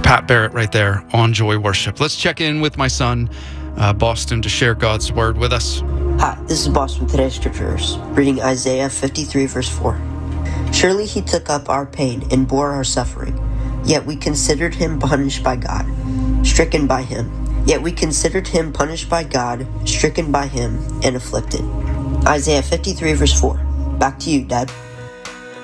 Pat Barrett right there on Joy Worship. Let's check in with my son, Boston, to share God's word with us. Hi, this is Boston with today's scriptures, reading Isaiah 53 verse 4. Surely he took up our pain and bore our suffering, yet we considered him punished by God, stricken by him. Yet we considered him punished by God, stricken by him, and afflicted. Isaiah 53 verse 4. Back to you, Dad.